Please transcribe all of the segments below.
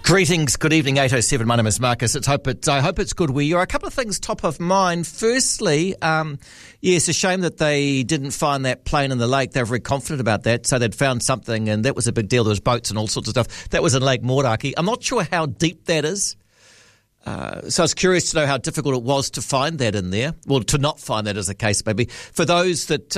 Greetings, good evening, 8:07. My name is Marcus. I hope it's good where you are. A couple of things top of mind. Firstly, it's a shame that they didn't find that plane in the lake. They were very confident about that, so they'd found something, and that was a big deal. There was boats and all sorts of stuff. That was in Lake Moeraki. I'm not sure how deep that is. So I was curious to know how difficult it was to find that in there. Well, to not find that, as the case may be. For those that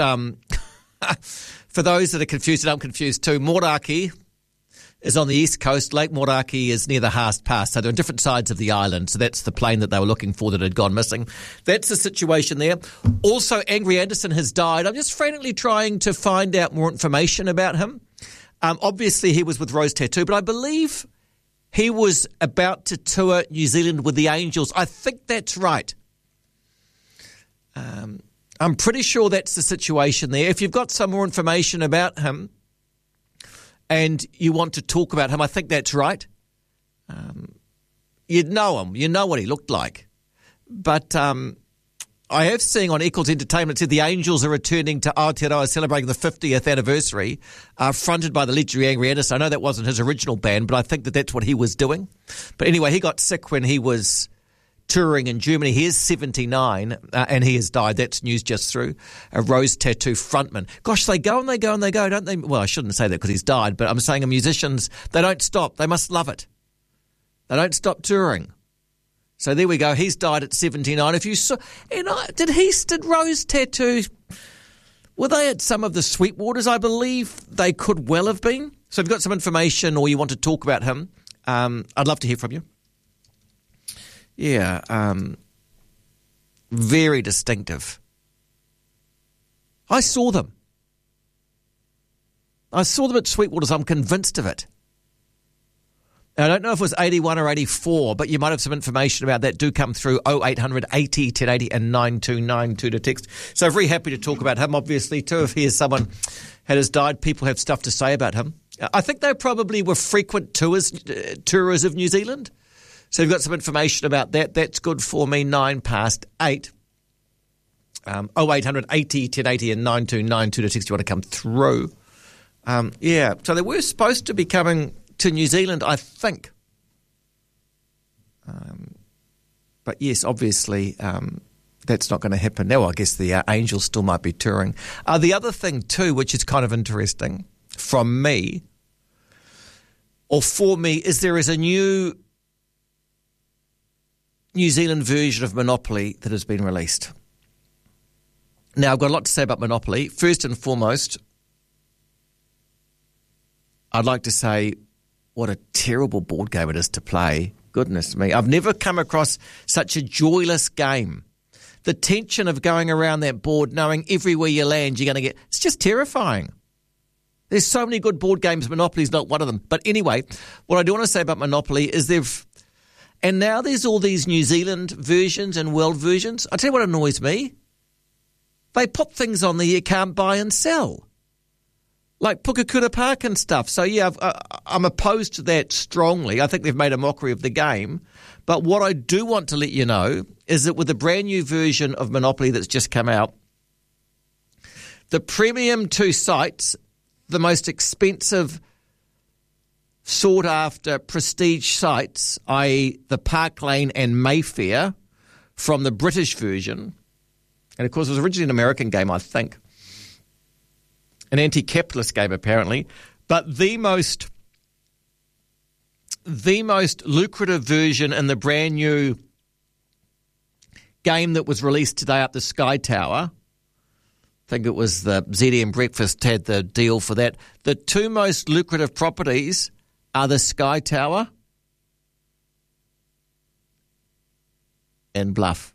are confused, and I'm confused too, Moeraki is on the east coast. Lake Moeraki is near the Haast Pass. So they're on different sides of the island. So that's the plane that they were looking for that had gone missing. That's the situation there. Also, Angry Anderson has died. I'm just frantically trying to find out more information about him. Obviously, he was with Rose Tattoo, but I believe he was about to tour New Zealand with the Angels. I think that's right. I'm pretty sure that's the situation there. If you've got some more information about him, and you want to talk about him, I think that's right. You'd know him. You know what he looked like. But I have seen on Eccles Entertainment said the Angels are returning to Aotearoa celebrating the 50th anniversary, fronted by the legendary Angry Anderson. I know that wasn't his original band, but I think that that's what he was doing. But anyway, he got sick when he was touring in Germany. He is 79 and he has died. That's news just through. A Rose Tattoo frontman. Gosh, they go and they go and they go, don't they? Well, I shouldn't say that because he's died, but I'm saying musicians, they don't stop. They must love it. They don't stop touring. So there we go. He's died at 79. If you saw, did Rose Tattoo, were they at some of the Sweetwaters? I believe they could well have been. So if you've got some information or you want to talk about him, I'd love to hear from you. Yeah, very distinctive. I saw them. at Sweetwaters. I'm convinced of it. Now, I don't know if it was 81 or 84, but you might have some information about that. Do come through 0800 80 1080 and 9292 to text. So very happy to talk about him, obviously, too. If he is someone that has died, people have stuff to say about him. I think they probably were frequent tourers of New Zealand. So you've got some information about that. That's good for me, 8:09. 0800 80 1080 and 9292 to text you want to come through. So they were supposed to be coming to New Zealand, I think. But yes, obviously, that's not going to happen now. I guess the Angels still might be touring. The other thing too, which is kind of interesting for me, is there is a new New Zealand version of Monopoly that has been released. Now, I've got a lot to say about Monopoly. First and foremost, I'd like to say what a terrible board game it is to play. Goodness me. I've never come across such a joyless game. The tension of going around that board, knowing everywhere you land, you're going to it's just terrifying. There's so many good board games. Monopoly's not one of them. But anyway, what I do want to say about Monopoly is and now there's all these New Zealand versions and world versions. I'll tell you what annoys me. They put things on there you can't buy and sell, like Pukekura Park and stuff. So, yeah, I'm opposed to that strongly. I think they've made a mockery of the game. But what I do want to let you know is that with the brand new version of Monopoly that's just come out, the premium 2 sites, the most expensive sought-after prestige sites, i.e. the Park Lane and Mayfair from the British version, and of course it was originally an American game, I think, an anti-capitalist game apparently, but the most lucrative version in the brand new game that was released today up the Sky Tower, I think it was the ZM Breakfast had the deal for that. The 2 most lucrative properties are the Sky Tower and Bluff.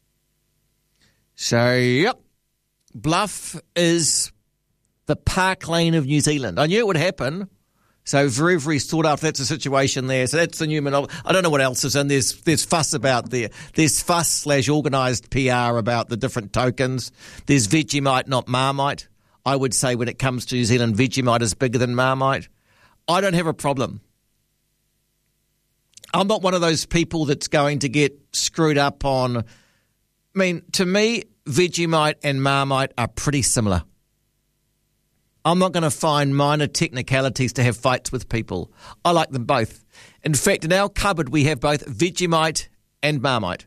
So, yep, Bluff is the Park Lane of New Zealand. I knew it would happen. So very, very sought after. That's the situation there. So that's the new Monopoly. I don't know what else is in. There's fuss about there's fuss / organised PR about the different tokens. There's Vegemite, not Marmite. I would say when it comes to New Zealand, Vegemite is bigger than Marmite. I don't have a problem. I'm not one of those people that's going to get screwed up on. I mean, to me, Vegemite and Marmite are pretty similar. I'm not going to find minor technicalities to have fights with people. I like them both. In fact, in our cupboard, we have both Vegemite and Marmite.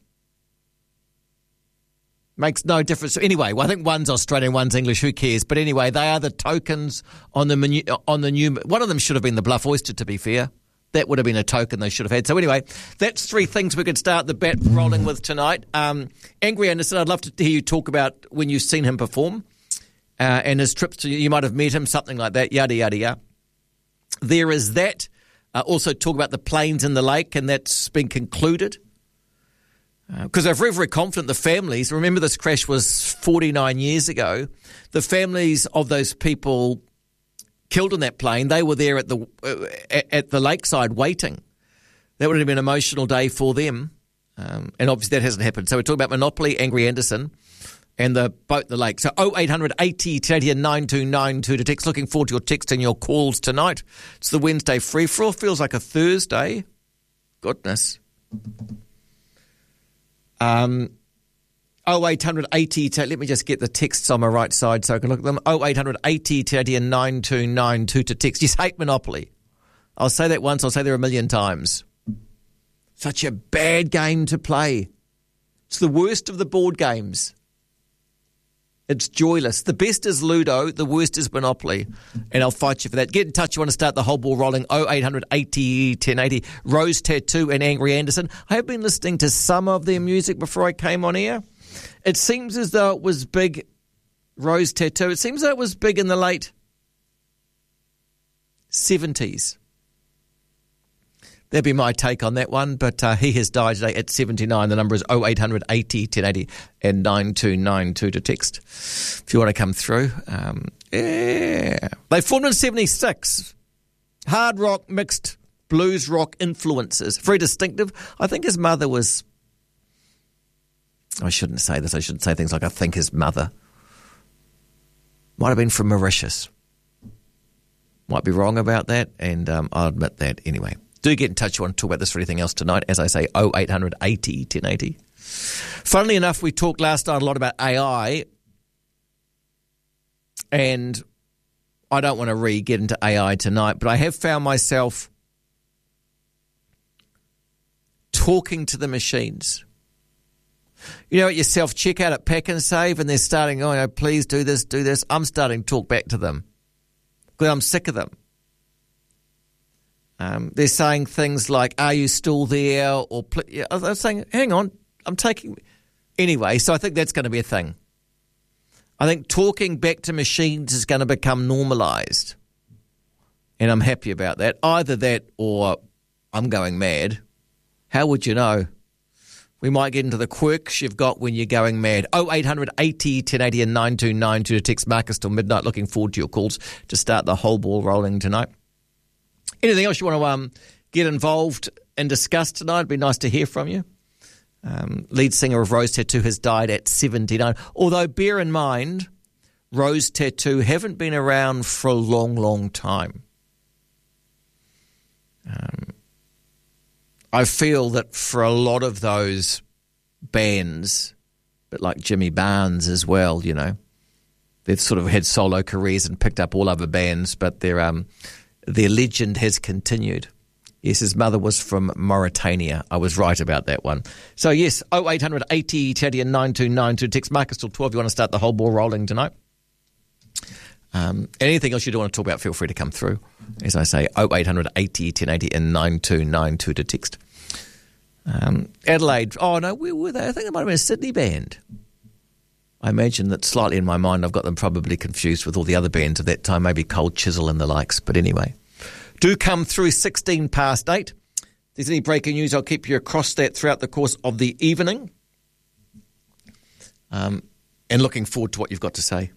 Makes no difference. Anyway, well, I think one's Australian, one's English. Who cares? But anyway, they are the tokens on the menu. On the new, one of them should have been the Bluff Oyster, to be fair. That would have been a token they should have had. So anyway, that's three things we could start the bat rolling with tonight. Angry Anderson, I'd love to hear you talk about when you've seen him perform and his trips to, you might have met him, something like that, yada, yada, yada. There is that. Also talk about the planes in the lake, and that's been concluded. Because they're very, very confident the families, remember this crash was 49 years ago, the families of those people killed in that plane, they were there at the lakeside waiting. That would have been an emotional day for them. And obviously that hasn't happened. So we're talking about Monopoly, Angry Anderson, and the boat in the lake. So 0800 80 80 and 9292 to text. Looking forward to your text and your calls tonight. It's the Wednesday free-for-all. Feels like a Thursday. Goodness. 0800 80, let me just get the texts on my right side so I can look at them. 0800 80 80 and 9292 to text. Just hate Monopoly. I'll say that once, I'll say there a million times. Such a bad game to play. It's the worst of the board games. It's joyless. The best is Ludo, the worst is Monopoly. And I'll fight you for that. Get in touch. You want to start the whole ball rolling. 0800 80 1080. Rose Tattoo and Angry Anderson. I have been listening to some of their music before I came on air. It seems as though it was big, Rose Tattoo. It seems as though it was big in the late 70s. That'd be my take on that one, but he has died today at 79. The number is 0800 80 1080 and 9292 to text if you want to come through. Yeah. They formed in 76. Hard rock mixed blues rock influences. Very distinctive. I think his mother was... I shouldn't say this. I shouldn't say things like I think his mother might have been from Mauritius. Might be wrong about that, and I'll admit that anyway. Do get in touch if you want to talk about this or anything else tonight. As I say, 0800 80 1080. Funnily enough, we talked last night a lot about AI, and I don't want to get into AI tonight, but I have found myself talking to the machines. You know, at your self-checkout at Pack and Save, and they're starting, please do this, do this. I'm starting to talk back to them because I'm sick of them. They're saying things like, are you still there? Or I'm saying, hang on, I'm taking... Anyway, so I think that's going to be a thing. I think talking back to machines is going to become normalised. And I'm happy about that. Either that or I'm going mad. How would you know? We might get into the quirks you've got when you're going mad. 0800 80 1080 and 9292 to text Marcus till midnight. Looking forward to your calls to start the whole ball rolling tonight. Anything else you want to get involved and discuss tonight? It'd be nice to hear from you. Lead singer of Rose Tattoo has died at 79. Although, bear in mind, Rose Tattoo haven't been around for a long, long time. I feel that for a lot of those bands, but like Jimmy Barnes as well, you know, they've sort of had solo careers and picked up all other bands, but their legend has continued. Yes, his mother was from Mauritania. I was right about that one. So yes, 0800 80 1080 and 9292. Text Marcus till 12 if you want to start the whole ball rolling tonight. Anything else you do want to talk about, feel free to come through. As I say, 0800 80 1080 and 9292 to text. Adelaide, oh no, where were they? I think they might have been a Sydney band. I imagine that slightly in my mind I've got them probably confused with all the other bands of that time, maybe Cold Chisel and the likes. But anyway, do come through 16 past 8. If there's any breaking news, I'll keep you across that throughout the course of the evening. And looking forward to what you've got to say.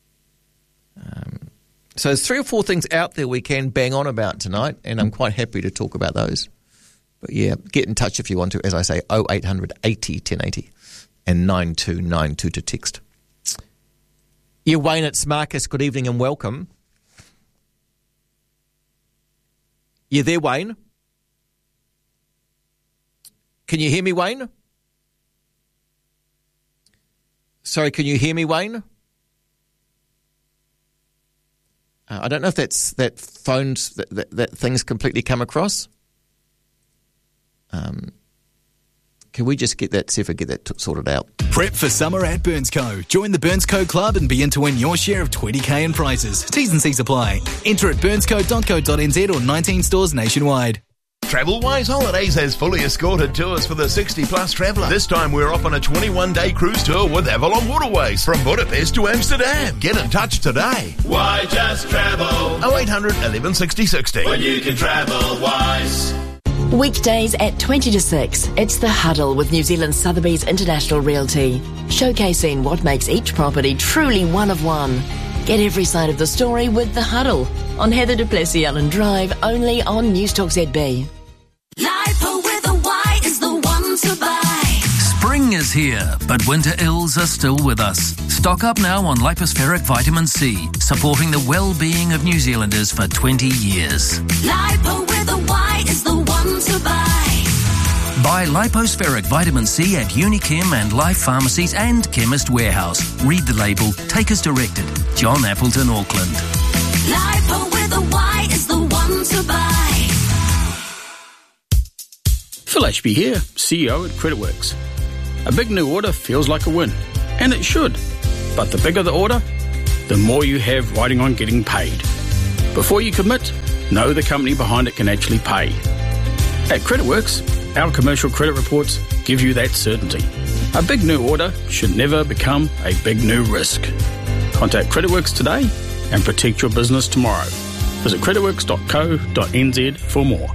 So there's 3 or 4 things out there we can bang on about tonight, and I'm quite happy to talk about those. But yeah, get in touch if you want to. As I say, 0800 80 1080 and 9292 to text. Yeah, Wayne, it's Marcus. Good evening and welcome. You there, Wayne? Can you hear me, Wayne? Sorry, can you hear me, Wayne? I don't know if that phone's that thing's completely come across. Can we just see if we get that sorted out? Prep for summer at BurnsCo. Join the BurnsCo Club and begin to win your share of $20,000 in prizes. T's and C's apply. Enter at burnsco.co.nz or 19 stores nationwide. TravelWise Holidays has fully escorted tours for the 60-plus traveller. This time we're off on a 21-day cruise tour with Avalon Waterways from Budapest to Amsterdam. Get in touch today. Why just travel? 0800 11 60 60. When you can travel wise. Weekdays at 20 to 6, it's The Huddle with New Zealand Sotheby's International Realty, showcasing what makes each property truly one of one. Get every side of the story with The Huddle on Heather du Plessis-Allen Drive, only on Newstalk ZB. Lipo with a Y is the one to buy. Spring is here, but winter ills are still with us. Stock up now on Lipospheric Vitamin C, supporting the well-being of New Zealanders for 20 years. Lipo with a Y is the one to buy. Buy Lipospheric Vitamin C at Unichem and Life Pharmacies and Chemist Warehouse. Read the label. Take as directed. John Appleton, Auckland. Lipo with a Y is the one to buy. Phil Ashby here, CEO at CreditWorks. A big new order feels like a win, and it should. But the bigger the order, the more you have riding on getting paid. Before you commit, know the company behind it can actually pay. At CreditWorks, our commercial credit reports give you that certainty. A big new order should never become a big new risk. Contact CreditWorks today and protect your business tomorrow. Visit creditworks.co.nz for more.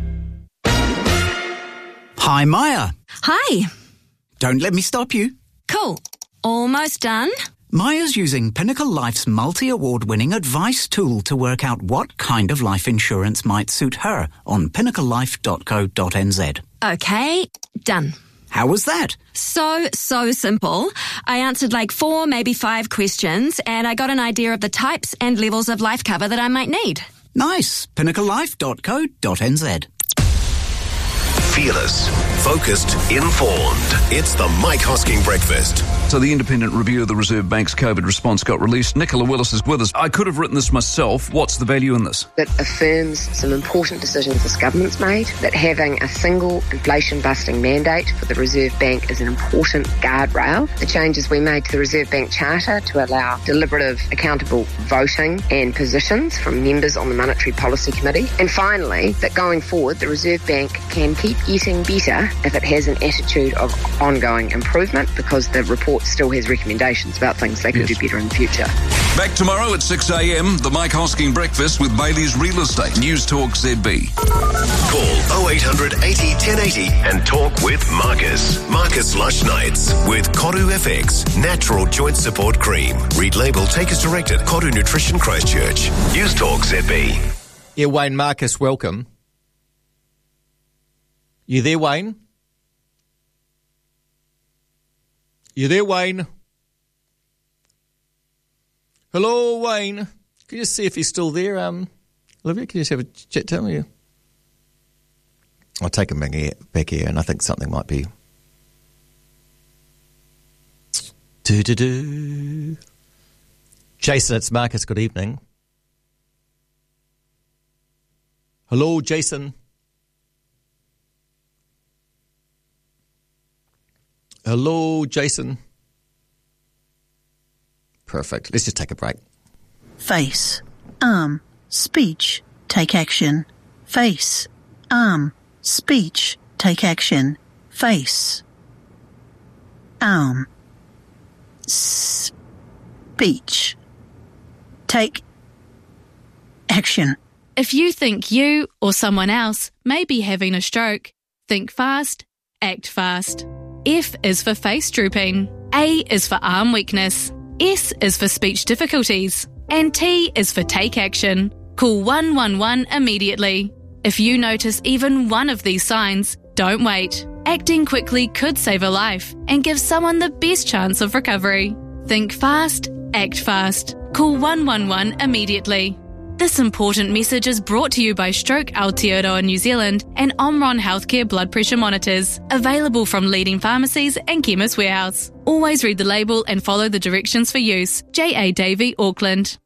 Hi, Maya. Hi. Don't let me stop you. Cool. Almost done. Maya's using Pinnacle Life's multi-award-winning advice tool to work out what kind of life insurance might suit her on pinnaclelife.co.nz. Okay, done. How was that? So simple. I answered like 4, maybe 5 questions, and I got an idea of the types and levels of life cover that I might need. Nice. pinnaclelife.co.nz. Fearless, focused, informed. It's the Mike Hosking Breakfast. So the independent review of the Reserve Bank's COVID response got released. Nicola Willis is with us. I could have written this myself. What's the value in this? It affirms some important decisions this government's made, that having a single inflation-busting mandate for the Reserve Bank is an important guardrail. The changes we made to the Reserve Bank Charter to allow deliberative, accountable voting and positions from members on the Monetary Policy Committee. And finally, that going forward, the Reserve Bank can keep getting better if it has an attitude of ongoing improvement, because the report still has recommendations about things they could do better in the future. Back tomorrow at 6 a.m, the Mike Hosking Breakfast with Bailey's Real Estate. News Talk ZB. Call 0800 80 1080 and talk with Marcus. Marcus Lush Nights with Koru FX Natural Joint Support Cream. Read label, take as directed. Koru Nutrition Christchurch. News Talk ZB. Yeah, Wayne Marcus, welcome. You there, Wayne? You there, Wayne? Hello, Wayne. Can you just see if he's still there? Olivia, can you just have a chat to him? I'll take him back here, and I think something might be... Jason, it's Marcus. Good evening. Hello, Jason. Hello, Jason. Perfect. Let's just take a break. Face, arm, speech, take action. Face, arm, speech, take action. Face, arm, speech, take action. If you think you or someone else may be having a stroke, think fast, act fast. F is for face drooping, A is for arm weakness, S is for speech difficulties, and T is for take action. Call 111 immediately. If you notice even one of these signs, don't wait. Acting quickly could save a life and give someone the best chance of recovery. Think fast, act fast. Call 111 immediately. This important message is brought to you by Stroke Aotearoa New Zealand and Omron Healthcare blood pressure monitors, available from leading pharmacies and Chemist Warehouse. Always read the label and follow the directions for use. J.A. Davey, Auckland.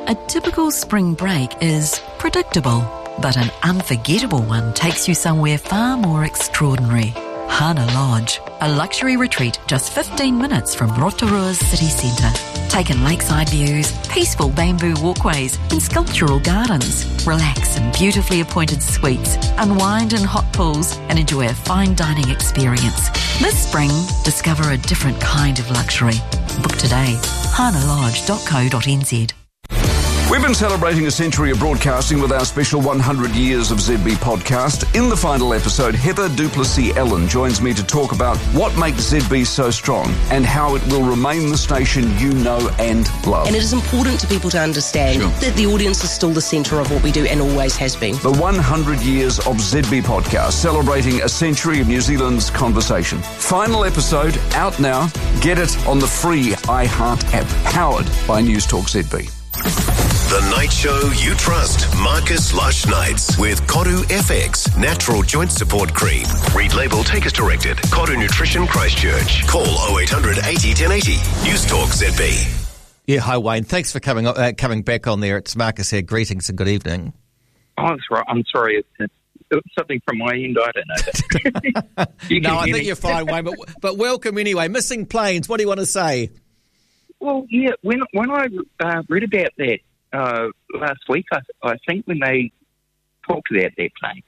A typical spring break is predictable, but an unforgettable one takes you somewhere far more extraordinary. Hana Lodge, a luxury retreat just 15 minutes from Rotorua's city centre. Take in lakeside views, peaceful bamboo walkways and sculptural gardens. Relax in beautifully appointed suites, unwind in hot pools and enjoy a fine dining experience. This spring, discover a different kind of luxury. Book today. hanalodge.co.nz. We've been celebrating a century of broadcasting with our special 100 Years of ZB podcast. In the final episode, Heather Duplessis-Ellen joins me to talk about what makes ZB so strong and how it will remain the station you know and love. And it is important to people to understand that the audience is still the centre of what we do and always has been. The 100 Years of ZB podcast, celebrating a century of New Zealand's conversation. Final episode, out now. Get it on the free iHeart app, powered by News Talk ZB. The night show you trust. Marcus Lush Nights with Koru FX Natural Joint Support Cream. Read label, take as directed. Koru Nutrition Christchurch. Call 0800 80 1080. News Talk ZB. Yeah, hi Wayne. Thanks for coming back on there. It's Marcus here. Greetings and good evening. Oh, that's right. I'm sorry. It's something from my end. I don't know that. No, I think you're fine, Wayne. But welcome anyway. Missing planes. What do you want to say? Well, yeah. When I read about that last week, I think when they talked about that plane,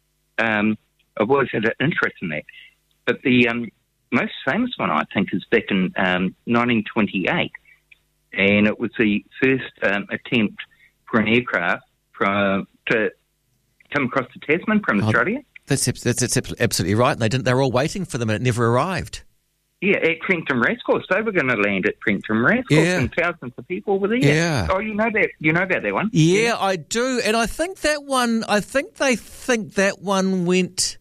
I've always had an interest in that. But the most famous one, I think, is back in 1928, and it was the first attempt for an aircraft to come across the Tasman from Australia. That's absolutely right. And they were all waiting for them, and it never arrived. Yeah, at Prenton Racecourse. They were going to land at Prenton Racecourse, and thousands of people were there. Yeah. Oh, you know about that one? Yeah, I do. And I think they think that one went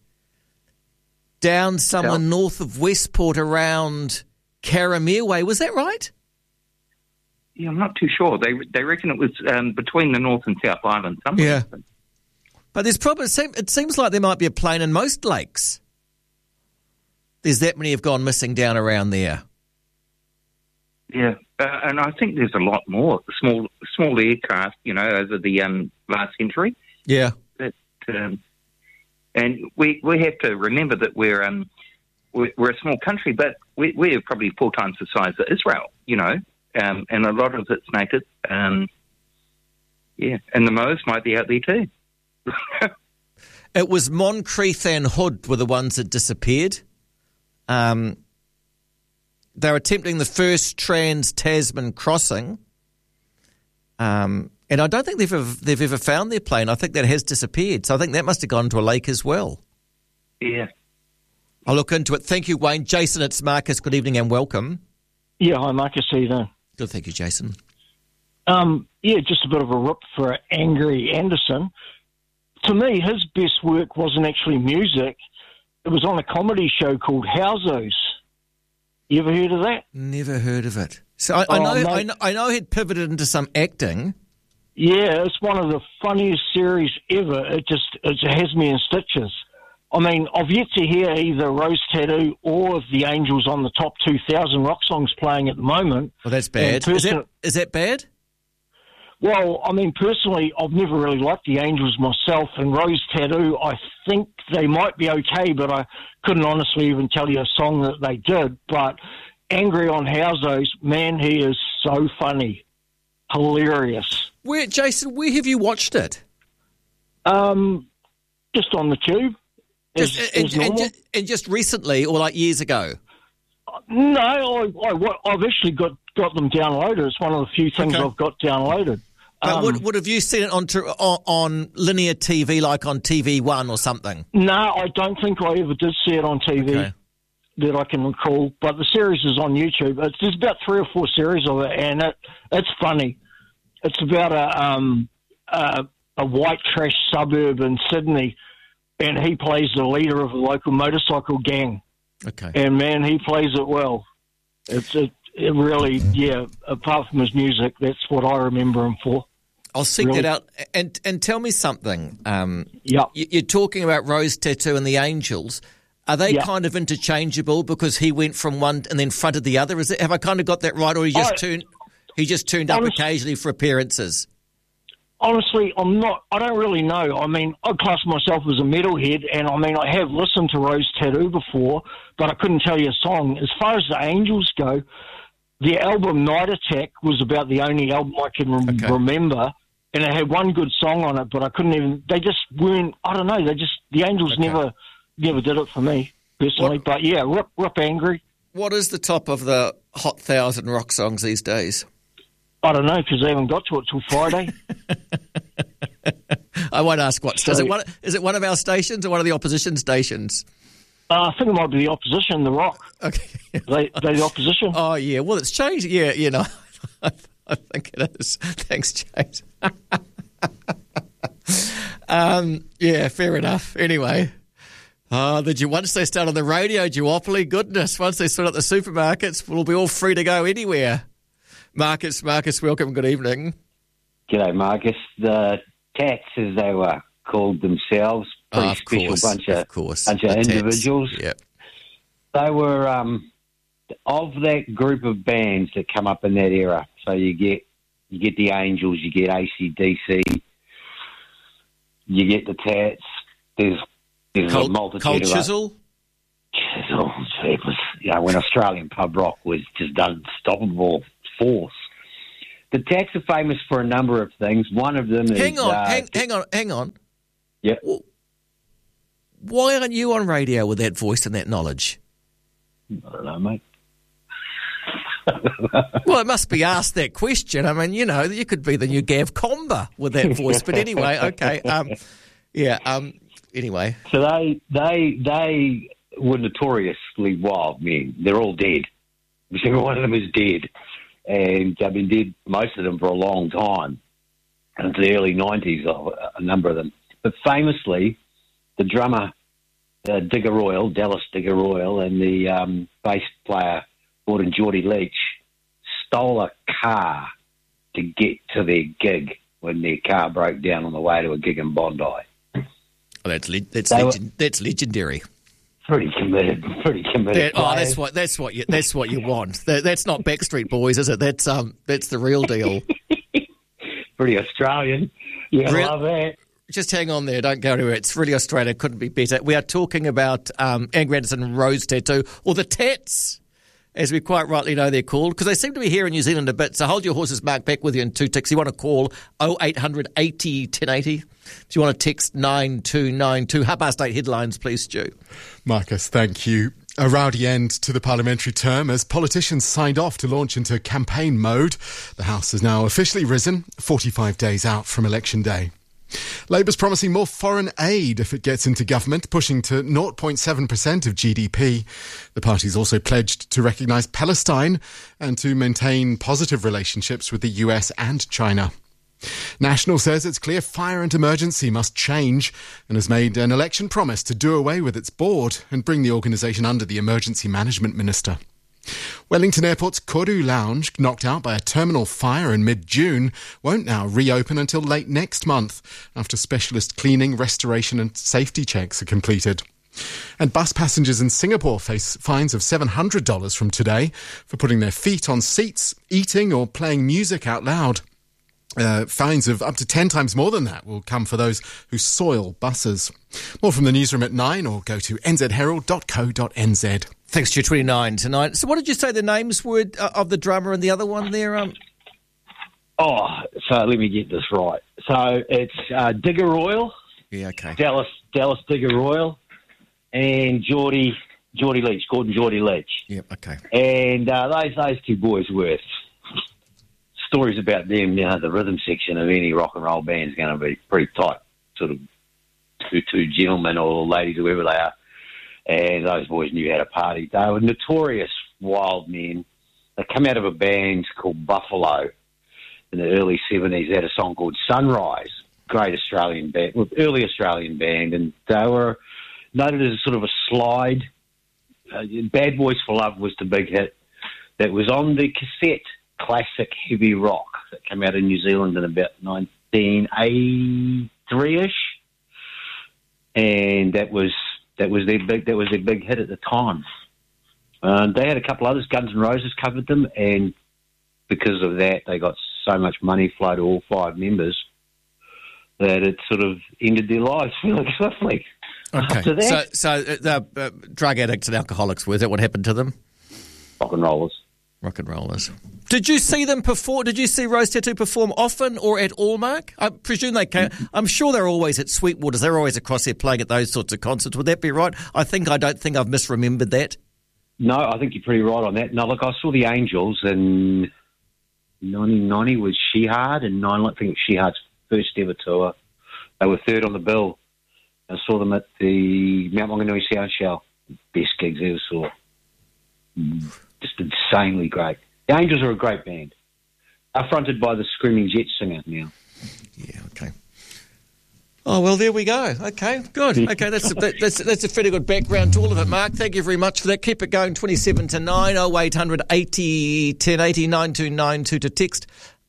down somewhere north of Westport around Caramere. Was that right? Yeah, I'm not too sure. They reckon it was between the North and South Island somewhere. Yeah. But there's probably, it seems like there might be a plane in most lakes. There's that many have gone missing down around there. Yeah, and I think there's a lot more small aircraft, over the last century. Yeah. And we have to remember that we're a small country, but we're probably 4 times the size of Israel, and a lot of it's naked. And the Moas might be out there too. It was Moncrieff and Hood were the ones that disappeared. They were attempting the first trans-Tasman crossing, and I don't think they've ever found their plane. I think that has disappeared, so I think that must have gone to a lake as well. Yeah. I'll look into it. Thank you, Wayne. Jason, it's Marcus. Good evening and welcome. Yeah, hi, Marcus. How you doing? Good, thank you, Jason. Just a bit of a rip for Angry Anderson. To me, his best work wasn't actually music. It was on a comedy show called Housos. You ever heard of that? Never heard of it. So I know he'd pivoted into some acting. Yeah, it's one of the funniest series ever. It has me in stitches. I mean, I've yet to hear either Rose Tattoo or the Angels on the top 2,000 rock songs playing at the moment. Well, that's bad. Is that bad? Well, I mean, personally, I've never really liked the Angels myself, and Rose Tattoo, I think they might be okay, but I couldn't honestly even tell you a song that they did. But Angry on Housos, man, he is so funny. Hilarious. Jason, where have you watched it? Just on the tube. And just recently, or like years ago? No, I've actually got them downloaded. It's one of the few things I've got downloaded. But would have you seen it on linear TV, like on TV1 or something? No, I don't think I ever did see it on TV that I can recall. But the series is on YouTube. There's about 3 or 4 series of it, and it's funny. It's about a white trash suburb in Sydney, and he plays the leader of a local motorcycle gang. Okay. And, man, he plays it well. It really, apart from his music, that's what I remember him for. I'll seek that out. And tell me something. You're talking about Rose Tattoo and the Angels. Are they kind of interchangeable because he went from one and then fronted the other? Have I kind of got that right, or he just turned up occasionally for appearances? Honestly, I don't really know. I mean, I class myself as a metalhead, and I mean, I have listened to Rose Tattoo before, but I couldn't tell you a song. As far as the Angels go, the album Night Attack was about the only album I can remember, and it had one good song on it, but I couldn't even, they just weren't, I don't know, the Angels never did it for me, personally. But yeah, Rip Angry. What is the top of the Hot 1,000 rock songs these days? I don't know, because they haven't got to it till Friday. I won't ask what. So, is it one of our stations or one of the opposition stations? I think it might be the opposition, The Rock. Okay. They the opposition. Oh, yeah. Well, it's changed. Yeah, you know, I think it is. Thanks, James. Yeah, fair enough. Anyway. Once they start on the radio, duopoly, goodness, once they start at the supermarkets, we'll be all free to go anywhere. Marcus, welcome. Good evening. G'day, Marcus. The Tats, as they were called themselves, pretty special bunch of individuals. Yep. They were of that group of bands that come up in that era. So you get the Angels, you get AC/DC, you get the Tats. There's a multitude Cold of Chisel. Chisel. It was, when Australian pub rock was just unstoppable force. The Tats are famous for a number of things. One of them is... Hang on. Yeah. Why aren't you on radio with that voice and that knowledge? I don't know, mate. Well, it must be asked that question. I mean, you could be the new Gav Comber with that voice. But anyway, okay. Anyway. So they were notoriously wild men. They're all dead. Every single one of them is dead. And I've been dead, most of them, for a long time. Into the early 90s, a number of them. But famously, the drummer, Dallas Digger Royal, and the bass player, Gordon Geordie Leach, stole a car to get to their gig when their car broke down on the way to a gig in Bondi. Well, that's legendary. Pretty committed. That's what you want. That's not Backstreet Boys, is it? That's the real deal. Pretty Australian. Yeah, I love that. Just hang on there. Don't go anywhere. It's really Australia. Couldn't be better. We are talking about Angry Anderson Rose Tattoo, or the Tats, as we quite rightly know they're called, because they seem to be here in New Zealand a bit. So hold your horses, Mark, back with you in 2 ticks. You want to call 0800 80 1080. If you want to text 9292. 8:30 headlines, please, Stu. Marcus, thank you. A rowdy end to the parliamentary term as politicians signed off to launch into campaign mode. The House has now officially risen, 45 days out from election day. Labour's promising more foreign aid if it gets into government, pushing to 0.7% of GDP. The party's also pledged to recognise Palestine and to maintain positive relationships with the US and China. National says it's clear Fire and Emergency must change and has made an election promise to do away with its board and bring the organisation under the Emergency Management Minister. Wellington Airport's Koru Lounge, knocked out by a terminal fire in mid-June, won't now reopen until late next month after specialist cleaning, restoration and safety checks are completed. And bus passengers in Singapore face fines of $700 from today for putting their feet on seats, eating or playing music out loud. Fines of up to 10 times more than that will come for those who soil buses. More from the newsroom at 9 or go to nzherald.co.nz. Thanks to 29 tonight. So what did you say the names were of the drummer and the other one there? So let me get this right. So it's Digger Royal. Yeah, okay. Dallas Digger Royal and Gordon Geordie Leach. Yep, okay. And those two boys were... Stories about them, the rhythm section of any rock and roll band is going to be pretty tight, sort of two gentlemen or ladies, whoever they are. And those boys knew how to party. They were notorious wild men. They come out of a band called Buffalo in the early 70s. They had a song called Sunrise, great Australian band, early Australian band, and they were noted as sort of a slide. Bad Boys for Love was the big hit that was on the cassette classic heavy rock that came out in New Zealand in about 1983-ish, and that was their big hit at the time. They had a couple others. Guns N' Roses covered them, and because of that, they got so much money flow to all five members that it sort of ended their lives fairly swiftly. Okay. After that, So the drug addicts and alcoholics, was that what happened to them? rock and rollers. Rock and rollers. Did you see them perform? Did you see Rose Tattoo perform often or at all, Mark? I presume they came. I'm sure they're always at Sweetwaters. They're always across there playing at those sorts of concerts. Would that be right? I don't think I've misremembered that. No, I think you're pretty right on that. No, look, I saw the Angels in 1990 with Shehard, and I think it was Shehard's first ever tour. They were third on the bill. I saw them at the Mount Maunganui Sound Show. Best gigs I ever saw. Just insanely great. The Angels are a great band. They're fronted by the Screaming Jets singer now. Yeah, okay. Oh, well, there we go. Okay, good. Okay, that's a fairly good background to all of it, Mark. Thank you very much for that. Keep it going, 27 to 9, 0800 80 1080 9292 to text.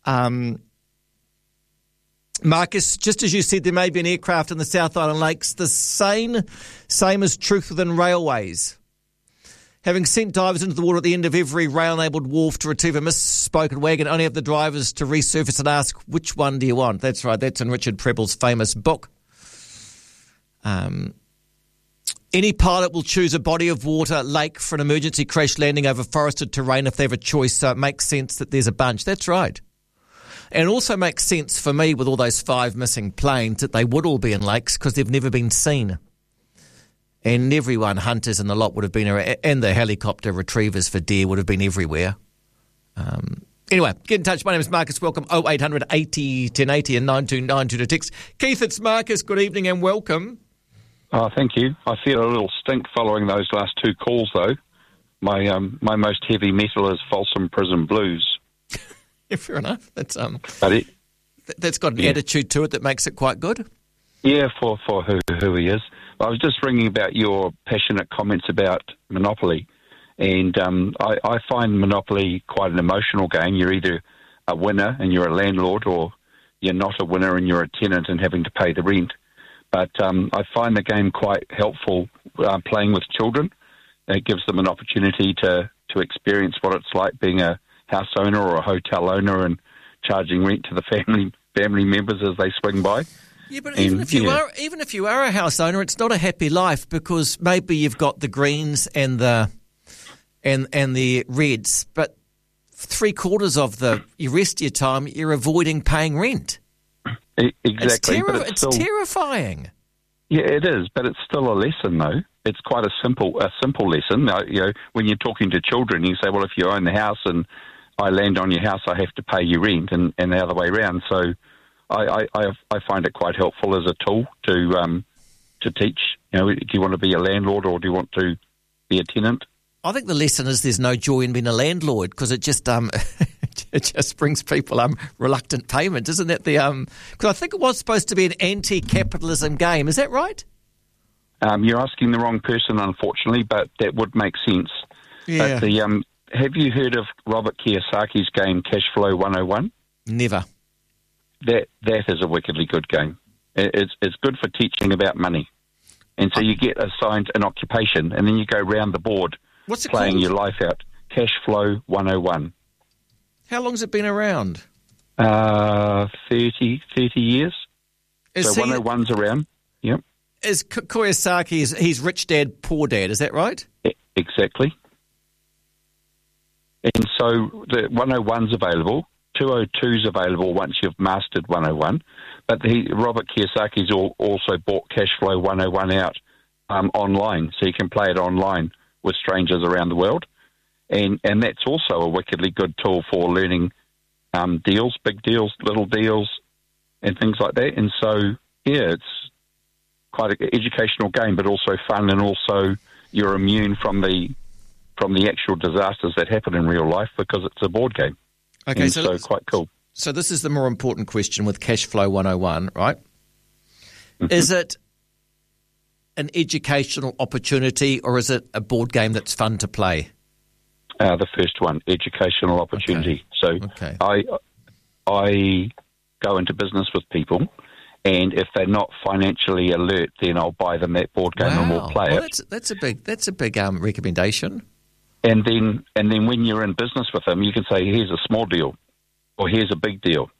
Marcus, just as you said, there may be an aircraft in the South Island Lakes. The same as truth within railways. Having sent divers into the water at the end of every rail-enabled wharf to retrieve a misspoken wagon, only have the drivers to resurface and ask, which one do you want? That's right, that's in Richard Preble's famous book. Any pilot will choose a body of water, lake, for an emergency crash landing over forested terrain if they have a choice, so it makes sense that there's a bunch. That's right. And it also makes sense for me with all those 5 missing planes that they would all be in lakes because they've never been seen. And everyone, hunters and the lot would have been, and the helicopter retrievers for deer would have been everywhere. Anyway, get in touch. My name is Marcus. Welcome, 0800 80 1080 and 9292 to text. Keith, it's Marcus. Good evening and welcome. Oh, thank you. I feel a little stink following those last 2 calls, though. My most heavy metal is Folsom Prison Blues. Yeah, fair enough. That's got an yeah. attitude to it that makes it quite good. Yeah, for who he is. I was just ringing about your passionate comments about Monopoly, and I find Monopoly quite an emotional game. You're either a winner and you're a landlord, or you're not a winner and you're a tenant and having to pay the rent. But I find the game quite helpful playing with children. It gives them an opportunity to experience what it's like being a house owner or a hotel owner and charging rent to the family members as they swing by. Yeah, but even if you are a house owner, it's not a happy life because maybe you've got the greens and the reds, but 3/4 of the rest of your time you're avoiding paying rent. Exactly. It's terrifying. Yeah, it is, but it's still a lesson, though. It's quite a simple lesson. You know, when you're talking to children, you say, "Well, if you own the house and I land on your house, I have to pay you rent," and the other way around. So, I find it quite helpful as a tool to teach. You know, do you want to be a landlord or do you want to be a tenant? I think the lesson is there's no joy in being a landlord because it just it just brings people reluctant payment, isn't that the because I think it was supposed to be an anti-capitalism game. Is that right? You're asking the wrong person, unfortunately, but that would make sense. Yeah. But have you heard of Robert Kiyosaki's game Cash Flow 101? Never. That is a wickedly good game. It's good for teaching about money. And so you get assigned an occupation, and then you go round the board playing your life out. Cash Flow 101. How long's it been around? 30 years. So 101's around, yep. Is Kiyosaki, he's Rich Dad, Poor Dad, is that right? Exactly. And so the 101's available. 202's available once you've mastered 101. But Robert Kiyosaki's also bought Cash Flow 101 out online, so you can play it online with strangers around the world. And that's also a wickedly good tool for learning deals, big deals, little deals, and things like that. And so, yeah, it's quite an educational game, but also fun, and also you're immune from the actual disasters that happen in real life because it's a board game. Okay, and so quite cool. So this is the more important question with Cash Flow 101, right? Mm-hmm. Is it an educational opportunity or is it a board game that's fun to play? The first one, educational opportunity. Okay. So I go into business with people, and if they're not financially alert, then I'll buy them that board game and we'll play it. That's a big recommendation. And then when you're in business with them, you can say, here's a small deal, or here's a big deal,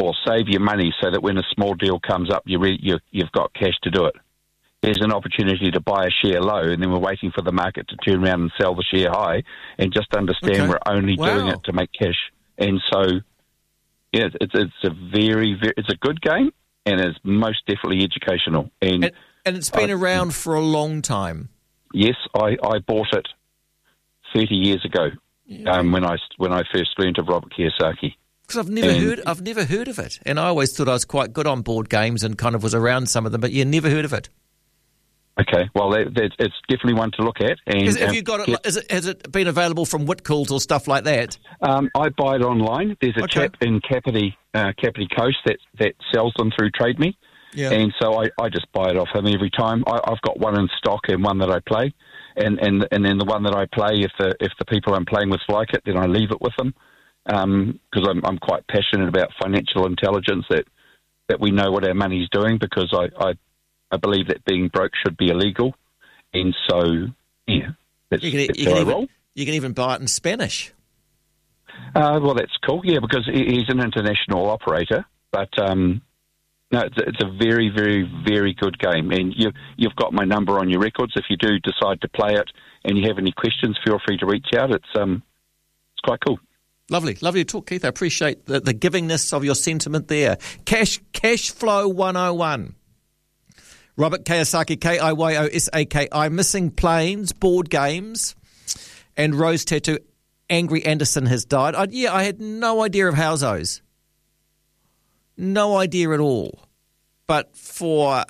or save your money so that when a small deal comes up, you've got cash to do it. There's an opportunity to buy a share low, and then we're waiting for the market to turn around and sell the share high, and just understand we're only doing it to make cash. And so, yeah, it's a it's a good game, and it's most definitely educational. And it's been around for a long time. Yes, I bought it 30 years ago when I first learned of Robert Kiyosaki. Because I've never heard of it, and I always thought I was quite good on board games and kind of was around some of them, but never heard of it. Okay, well, it's definitely one to look at. And have you got it? Has it been available from Whitcoulls or stuff like that? I buy it online. There's a chap in Kapiti Coast that sells them through Trade Me, and so I just buy it off him every time. I've got one in stock and one that I play, and then the one that I play, if the people I'm playing with like it, then I leave it with them, because I'm quite passionate about financial intelligence, that we know what our money's doing, because I believe that being broke should be illegal, and so that's how I roll. You can even buy it in Spanish. Well, that's cool, because he's an international operator. But no, it's a very, very, very good game, and you've got my number on your records. If you do decide to play it and you have any questions, feel free to reach out. It's quite cool. Lovely to talk, Keith. I appreciate the givingness of your sentiment there. Cash Flow 101. Robert Kiyosaki, Kiyosaki, Missing Planes, board games, and Rose Tattoo. Angry Anderson has died. I had no idea of Housos. No idea at all. But for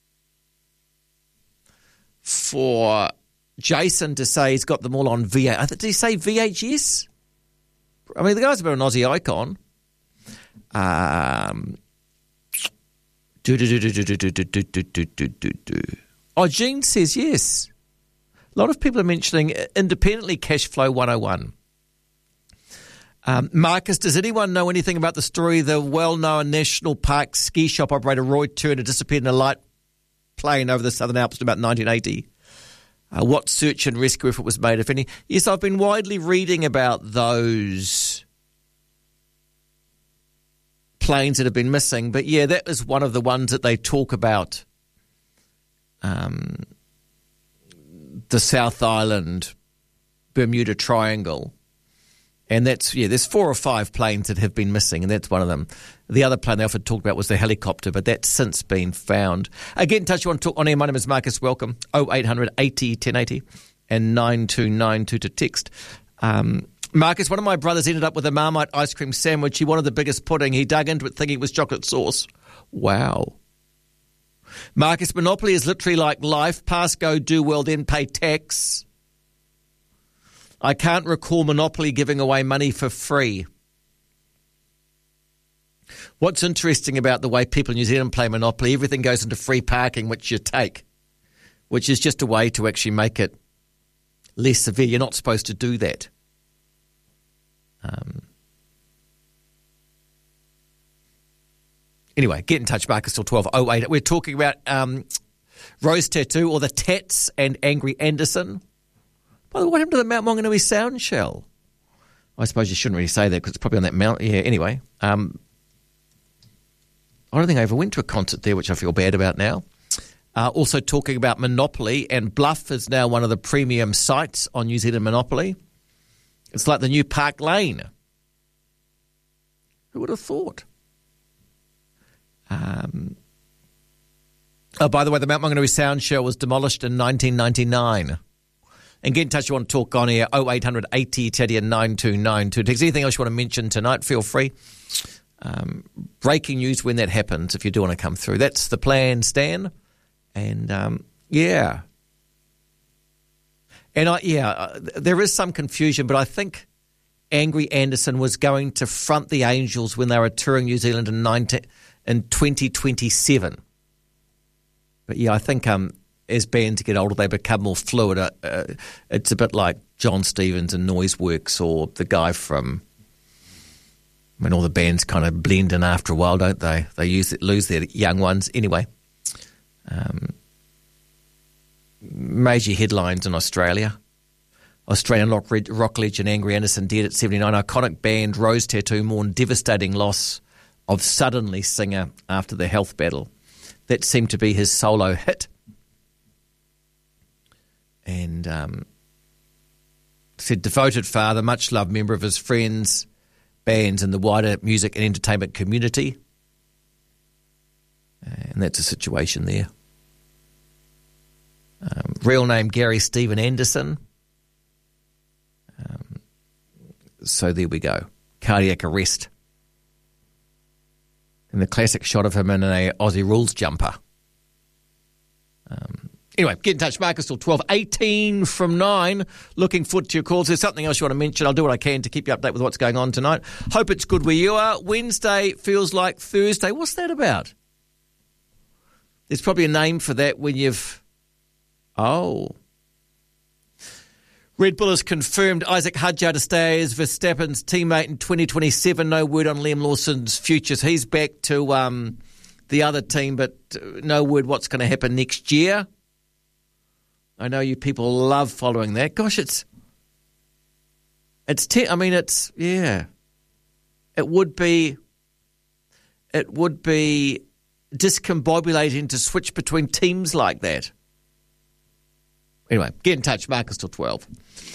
Jason to say he's got them all on VHS. Did he say VHS? I mean, the guy's a bit of an Aussie icon. Jean says yes. A lot of people are mentioning independently Cash Flow 101. Marcus, does anyone know anything about the story of the well-known national park ski shop operator Roy Turner disappeared in a light plane over the Southern Alps in about 1980? What search and rescue effort was made, if any? Yes, I've been widely reading about those planes that have been missing, but that is one of the ones that they talk about. The South Island, Bermuda Triangle, and that's there's 4 or 5 planes that have been missing, and that's one of them. The other plane they often talked about was the helicopter, but that's since been found. Get in touch. You want to talk on air? My name is Marcus. Welcome. 0800 80 1080 and 9292 to text. Marcus, one of my brothers ended up with a Marmite ice cream sandwich. He wanted the biggest pudding. He dug into it thinking it was chocolate sauce. Wow. Marcus, Monopoly is literally like life. Pass, go, do well, then pay tax. I can't recall Monopoly giving away money for free. What's interesting about the way people in New Zealand play Monopoly, everything goes into free parking, which you take, which is just a way to actually make it less severe. You're not supposed to do that. Anyway, get in touch, Marcus, till 12:08. We're talking about Rose Tattoo, or the Tats, and Angry Anderson. By the way, what happened to the Mount Maunganui Sound Shell? I suppose you shouldn't really say that because it's probably on that mount. Yeah, anyway. I don't think I ever went to a concert there, which I feel bad about now. Also talking about Monopoly, and Bluff is now one of the premium sites on New Zealand Monopoly. It's like the new Park Lane. Who would have thought? By the way, the Mount Maunganui Sound Shell was demolished in 1999. And get in touch. You want to talk on air, 0800 80 10 and 9292. If there's anything else you want to mention tonight, feel free. Breaking news when that happens, if you do want to come through. That's the plan, Stan. And, And there is some confusion, but I think Angry Anderson was going to front the Angels when they were touring New Zealand in 2027. But I think as bands get older, they become more fluid. It's a bit like John Stevens and Noiseworks, or the guy from when all the bands kind of blend in after a while, don't they? They lose their young ones anyway. Major headlines in Australia. Australian rock legend Angry Anderson dead at 79. Iconic band Rose Tattoo mourned devastating loss Suddenly singer after the health battle. That seemed to be his solo hit. And said, devoted father, much loved member of his friends, bands and the wider music and entertainment community. And that's a situation there. Real name Gary Stephen Anderson. So there we go. Cardiac arrest. And the classic shot of him in a Aussie Rules jumper. Anyway, get in touch. Marcus till 12:18 from 9. Looking forward to your calls. If there's something else you want to mention, I'll do what I can to keep you updated with what's going on tonight. Hope it's good where you are. Wednesday feels like Thursday. What's that about? There's probably a name for that when you've... Oh. Red Bull has confirmed Isaac Hadjar to stay as Verstappen's teammate in 2027. No word on Liam Lawson's futures. He's back to the other team, but no word what's going to happen next year. I know you people love following that. Gosh, It would be discombobulating to switch between teams like that. Anyway, get in touch. Marcus till 12.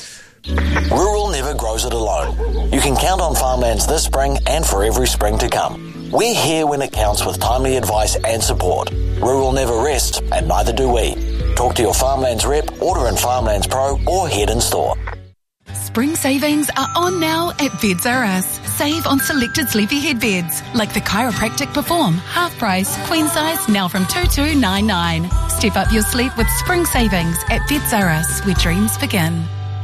Rural never grows it alone. You can count on Farmlands this spring and for every spring to come. We're here when it counts with timely advice and support. Rural never rests, and neither do we. Talk to your Farmlands rep, order in Farmlands Pro, or head in store. Spring savings are on now at Beds R Us. Save on selected sleepy head beds like the Chiropractic Perform, half price, queen size, now from $2,299. Step up your sleep with spring savings at Beds R Us, where dreams begin.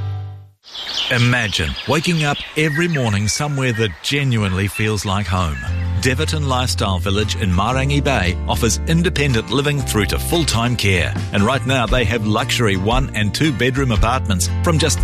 Imagine waking up every morning somewhere that genuinely feels like home. Deverton Lifestyle Village in Marangi Bay offers independent living through to full-time care. And right now they have luxury 1 and 2 bedroom apartments from just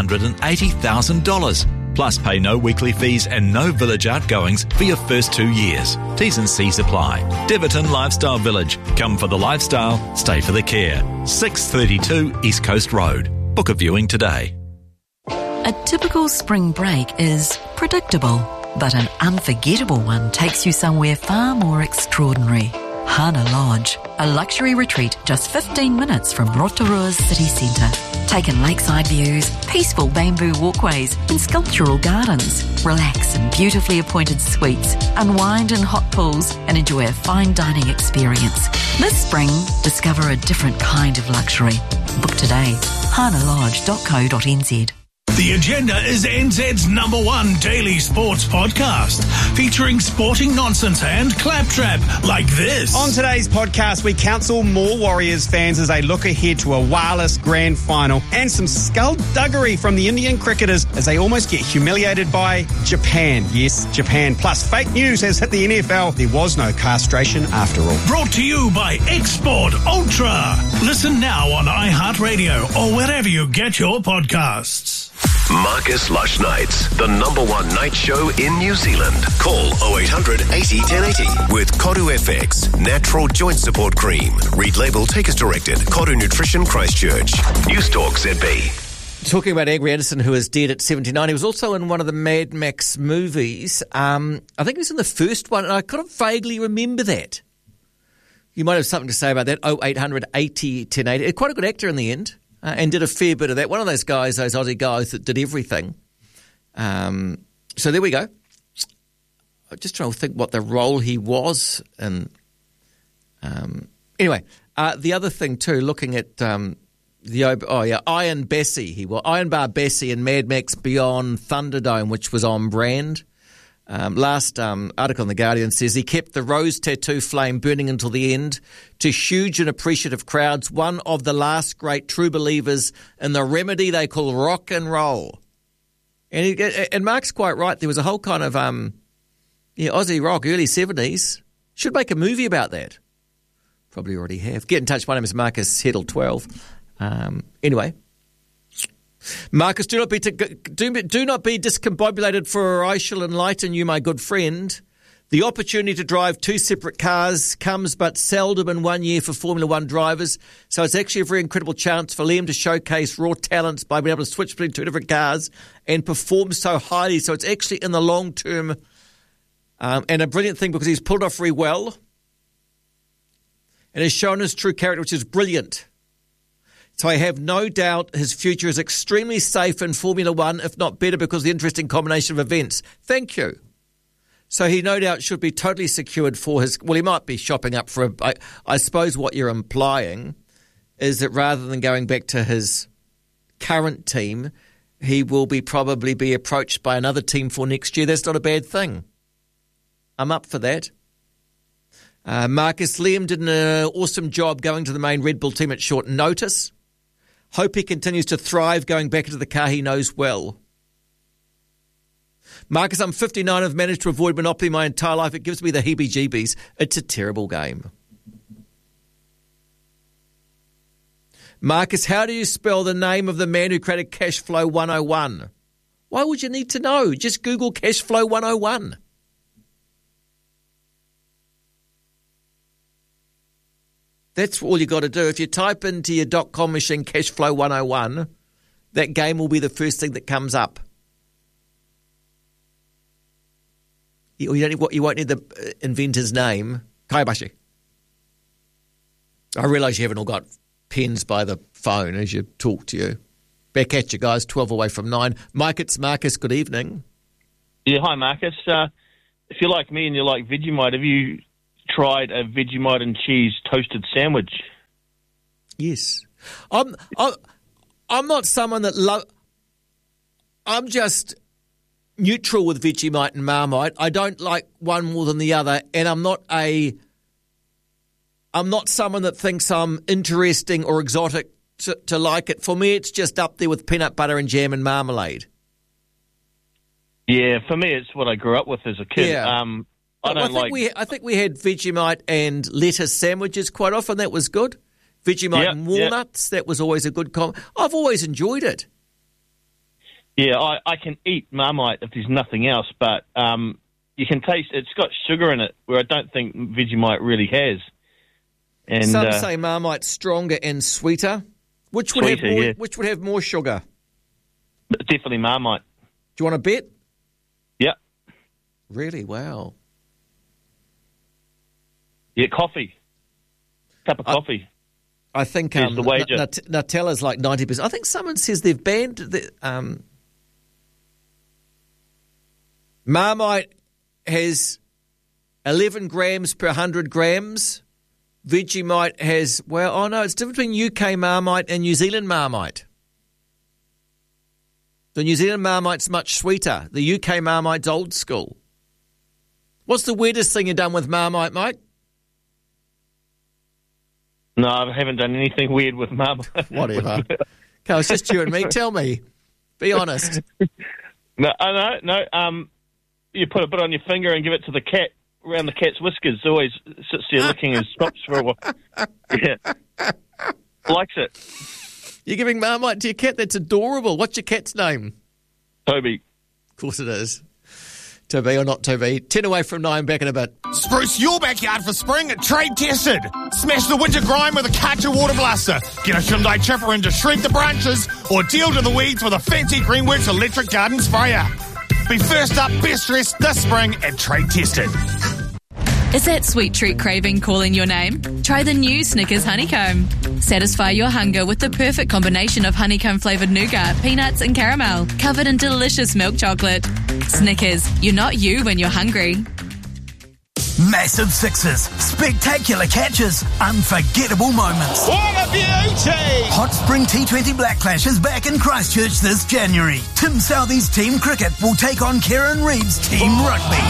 $380,000. Plus pay no weekly fees and no village outgoings for your first 2 years. T's and C's apply. Deverton Lifestyle Village. Come for the lifestyle, stay for the care. 632 East Coast Road. Book a viewing today. A typical spring break is predictable, but an unforgettable one takes you somewhere far more extraordinary. Hana Lodge, a luxury retreat just 15 minutes from Rotorua's city centre. Take in lakeside views, peaceful bamboo walkways and sculptural gardens. Relax in beautifully appointed suites, unwind in hot pools and enjoy a fine dining experience. This spring, discover a different kind of luxury. Book today, hanalodge.co.nz. The Agenda is NZ's #1 daily sports podcast, featuring sporting nonsense and claptrap like this. On today's podcast, we counsel more Warriors fans as they look ahead to a wireless grand final and some skullduggery from the Indian cricketers as they almost get humiliated by Japan. Yes, Japan. Plus, fake news has hit the NFL. There was no castration after all. Brought to you by Export Ultra. Listen now on iHeartRadio or wherever you get your podcasts. Marcus Lush Nights, the #1 night show in New Zealand. Call 0800 80 1080 with Koru FX, natural joint support cream. Read label, take as directed. Koru Nutrition Christchurch. News Talk ZB. Talking about Angry Anderson, who is dead at 79. He was also in one of the Mad Max movies. I think he was in the first one, and I kind of vaguely remember that. You might have something to say about that. 0800 80 1080. Quite a good actor in the end. And did a fair bit of that. One of those guys, those Aussie guys that did everything. So there we go. I'm just trying to think what the role he was. And anyway, the other thing too, looking at Iron Bessie. He was Ironbar Bessie in Mad Max Beyond Thunderdome, which was on brand. Last article in The Guardian says he kept the rose tattoo flame burning until the end to huge and appreciative crowds, one of the last great true believers in the remedy they call rock and roll. And Mark's quite right. There was a whole kind of Aussie rock, early 70s. Should make a movie about that. Probably already have. Get in touch. My name is Marcus Heddle 12. Anyway. Marcus, do not be discombobulated, for I shall enlighten you, my good friend. The opportunity to drive 2 separate cars comes but seldom in 1 year for Formula One drivers, so it's actually a very incredible chance for Liam to showcase raw talents by being able to switch between 2 different cars and perform so highly. So it's actually in the long term And a brilliant thing because he's pulled off very well and has shown his true character, which is brilliant. So I have no doubt his future is extremely safe in Formula One, if not better, because of the interesting combination of events. Thank you. So he no doubt should be totally secured for his... Well, he might be shopping up for I suppose what you're implying is that rather than going back to his current team, he will probably be approached by another team for next year. That's not a bad thing. I'm up for that. Marcus Liam did an awesome job going to the main Red Bull team at short notice. Hope he continues to thrive going back into the car he knows well. Marcus, I'm 59. I've managed to avoid Monopoly my entire life. It gives me the heebie-jeebies. It's a terrible game. Marcus, how do you spell the name of the man who created Cashflow 101? Why would you need to know? Just Google Cashflow 101. That's all you got to do. If you type into your .com machine Cashflow 101, that game will be the first thing that comes up. You won't need the inventor's name. Kaibashi. I realise you haven't all got pens by the phone as you talk to you. Back at you guys, 12 away from 9. Mike, it's Marcus. Good evening. Yeah, hi, Marcus. If you're like me and you like Vegemite, have you tried a Vegemite and cheese toasted sandwich? Yes. I'm not someone that I'm just neutral with Vegemite and Marmite. I don't like one more than the other, and I'm not someone that thinks I'm interesting or exotic to like it. For me, it's just up there with peanut butter and jam and marmalade. Yeah, for me, it's what I grew up with as a kid. Yeah. I think we had Vegemite and lettuce sandwiches quite often. That was good. Vegemite and walnuts. That was always a good I've always enjoyed it. Yeah, I can eat Marmite if there's nothing else, but you can taste it's got sugar in it, where I don't think Vegemite really has. And some say Marmite's stronger and sweeter. Which would have more sugar? Definitely Marmite. Do you want to bet? Yeah. Really? Wow. Yeah, coffee. Cup of coffee. I think the wager. Nutella's like 90%. I think someone says they've banned Marmite has 11 grams per 100 grams. Vegemite has, it's different between UK Marmite and New Zealand Marmite. The New Zealand Marmite's much sweeter. The UK Marmite's old school. What's the weirdest thing you've done with Marmite, Mike? No, I haven't done anything weird with Marmite. Whatever. Okay, it's just you and me. Tell me. Be honest. No. You put a bit on your finger and give it to the cat around the cat's whiskers. Always sits there licking his chops for a while. Yeah. Likes it. You're giving Marmite to your cat? That's adorable. What's your cat's name? Toby. Of course it is. Toby or not Toby. 10 away from 9, back in a bit. Spruce your backyard for spring at Trade Tested. Smash the winter grime with a Karcher water blaster. Get a Hyundai chipper in to shred the branches, or deal to the weeds with a fancy Greenworks electric garden sprayer. Be first up, best dressed this spring at Trade Tested. Is that sweet treat craving calling your name? Try the new Snickers Honeycomb. Satisfy your hunger with the perfect combination of honeycomb-flavoured nougat, peanuts and caramel, covered in delicious milk chocolate. Snickers, you're not you when you're hungry. Massive sixes, spectacular catches, unforgettable moments. What a beauty! Hot Spring T20 Black Clash is back in Christchurch this January. Tim Southee's Team Cricket will take on Kieran Reid's Team Rugby.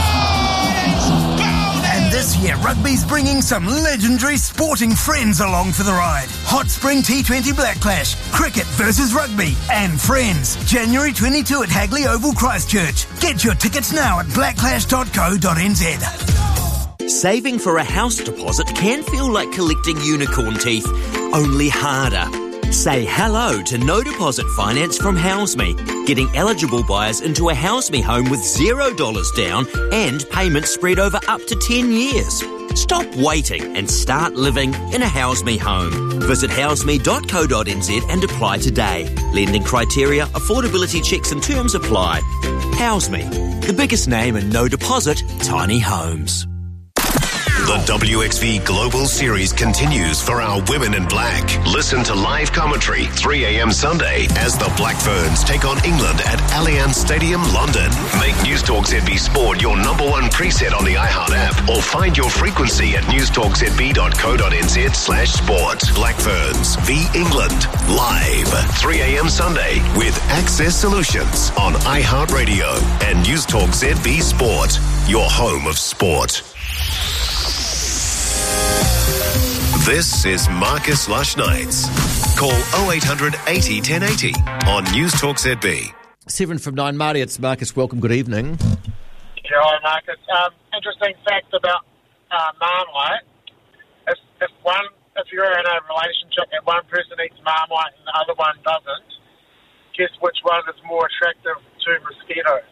And this year, rugby's bringing some legendary sporting friends along for the ride. Hot Spring T20 Black Clash, cricket versus rugby and friends. January 22 at Hagley Oval, Christchurch. Get your tickets now at blackclash.co.nz. Saving for a house deposit can feel like collecting unicorn teeth, only harder. Say hello to no deposit finance from HouseMe, getting eligible buyers into a HouseMe home with $0 down and payments spread over up to 10 years. Stop waiting and start living in a HouseMe home. Visit houseme.co.nz and apply today. Lending criteria, affordability checks and terms apply. HouseMe, the biggest name in no deposit tiny homes. The WXV Global Series continues for our Women in Black. Listen to live commentary 3 a.m. Sunday as the Black Ferns take on England at Allianz Stadium, London. Make Newstalk ZB Sport your number one preset on the iHeart app or find your frequency at newstalkzb.co.nz/sport. Black Ferns v England live 3 a.m. Sunday with Access Solutions on iHeartRadio and Newstalk ZB Sport, your home of sport. This is Marcus Lush Nights. Call 0800 80 1080 on Newstalk ZB. 7 from 9, Marty, it's Marcus. Welcome, good evening. Yeah, hi, Marcus. Interesting fact about Marmite. If you're in a relationship and one person eats Marmite and the other one doesn't, guess which one is more attractive to mosquitoes?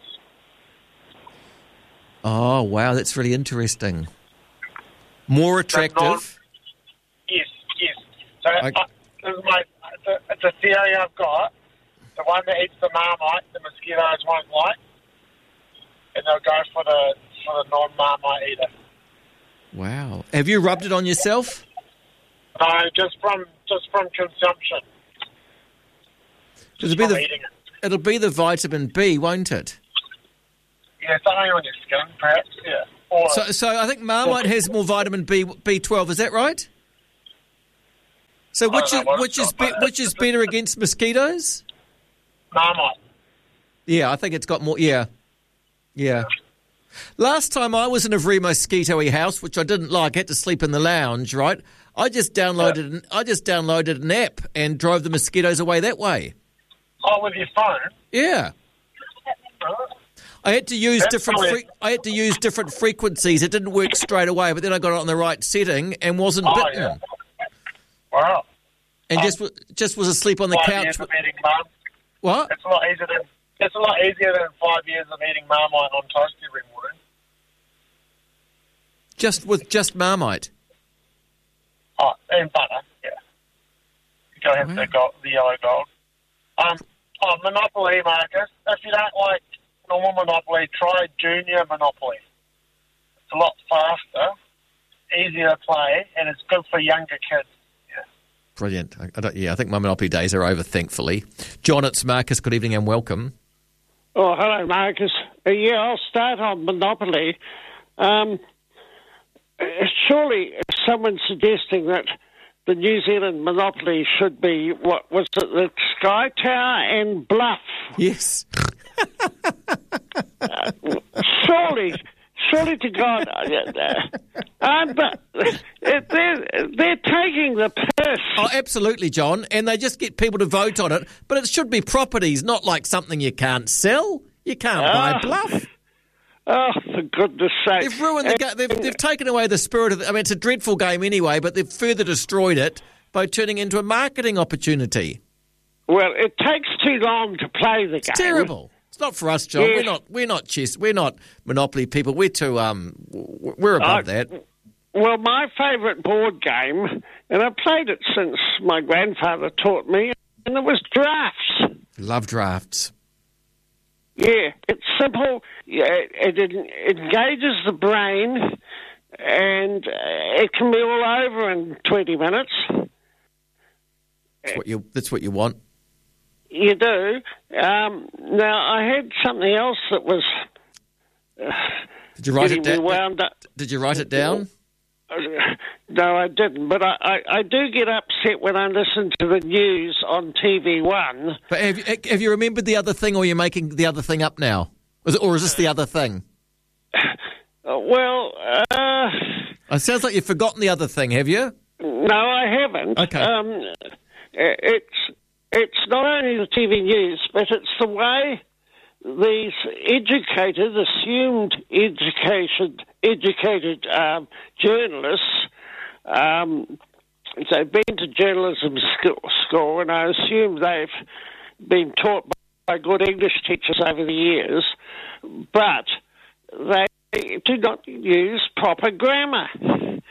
Oh, wow, that's really interesting. More attractive? Yes. So this is it's a theory I've got. The one that eats the Marmite, the mosquitoes won't like, and they'll go for the non-Marmite eater. Wow. Have you rubbed it on yourself? No, just from consumption. It'll be the vitamin B, won't it? Yeah, something on your skin, perhaps, yeah. So I think Marmite has more vitamin B12, is that right? So which is better against mosquitoes? Marmite. Yeah, I think it's got more. Yeah. Last time I was in a very mosquito-y house, which I didn't like, I had to sleep in the lounge. Right, I just downloaded an app and drove the mosquitoes away that way. Oh, with your phone? Yeah. I had to use different frequencies. It didn't work straight away, but then I got it on the right setting and wasn't bitten. Yeah. Wow. And just was asleep on the 5 couch. Years of eating Marmite. What? It's a lot easier than 5 years of eating Marmite on toast every morning. Just Marmite. Oh, and butter. Yeah. You gotta have the yellow gold. Monopoly, Marcus. If you don't like normal Monopoly, try Junior Monopoly. It's a lot faster, easier to play, and it's good for younger kids. Brilliant. I think my Monopoly days are over, thankfully. John, it's Marcus. Good evening and welcome. Oh, hello, Marcus. I'll start on Monopoly. Surely someone's suggesting that the New Zealand Monopoly should be, what was it, the Sky Tower and Bluff? Yes. Surely to God, but they're taking the piss. Oh, absolutely, John, and they just get people to vote on it, but it should be properties, not like something you can't sell. You can't buy Bluff. Oh, for goodness sake. They've ruined the game. They've taken away the spirit of it. I mean, it's a dreadful game anyway, but they've further destroyed it by turning it into a marketing opportunity. Well, it takes too long to play the game. It's terrible. It's not for us, John. Yes. We're not chess. We're not Monopoly people. We're too we're above that. Well, my favourite board game, and I've played it since my grandfather taught me, and it was drafts. Love drafts. Yeah, it's simple. Yeah, it engages the brain, and it can be all over in 20 minutes. That's what you want. You do. Now, I had something else that was. Did you write it down? Did you write it down? No, I didn't. But I do get upset when I listen to the news on TV1. But have you remembered the other thing, or are you making the other thing up now? Or is this the other thing? It sounds like you've forgotten the other thing, have you? No, I haven't. Okay. It's not only the TV news, but it's the way these assumed educated journalists, they've been to journalism school, and I assume they've been taught by good English teachers over the years, but they do not use proper grammar.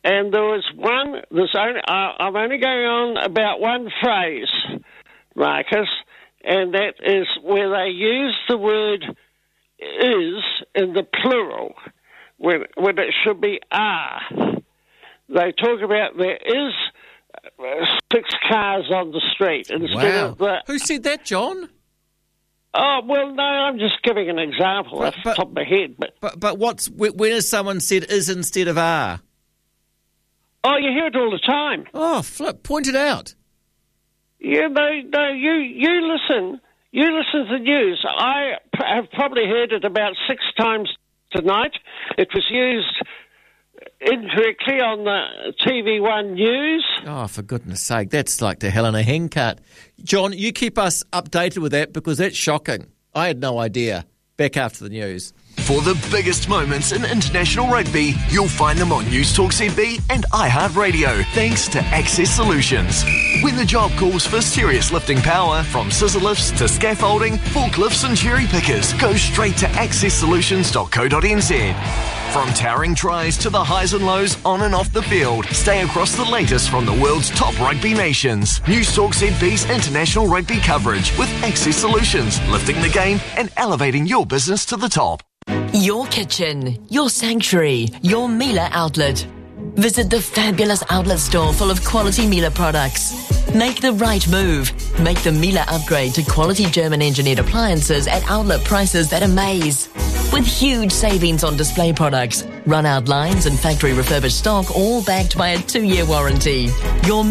And there was one, I'm only going on about one phrase, Marcus, and that is where they use the word is in the plural when it should be are. They talk about there is 6 cars on the street instead of the... Who said that, John? Oh, well, no, I'm just giving an example off the top of my head. But when has someone said is instead of are? Oh, you hear it all the time. Oh, flip, point it out. Yeah, no, you listen. You listen to the news. I have probably heard it about 6 times tonight. It was used incorrectly on the TV1 News. Oh, for goodness sake, that's like the hell in a hen cut. John, you keep us updated with that because that's shocking. I had no idea. Back after the news. For the biggest moments in international rugby, you'll find them on News Talk ZB and iHeartRadio, thanks to Access Solutions. When the job calls for serious lifting power, from scissor lifts to scaffolding, forklifts and cherry pickers, go straight to accesssolutions.co.nz. From towering tries to the highs and lows on and off the field, stay across the latest from the world's top rugby nations. News Talk ZB's international rugby coverage with Access Solutions, lifting the game and elevating your business to the top. Your kitchen, your sanctuary, your Miele outlet. Visit the fabulous outlet store full of quality Miele products. Make the right move. Make the Miele upgrade to quality German engineered appliances at outlet prices that amaze. With huge savings on display products, run-out lines and factory refurbished stock, all backed by a 2-year warranty. Your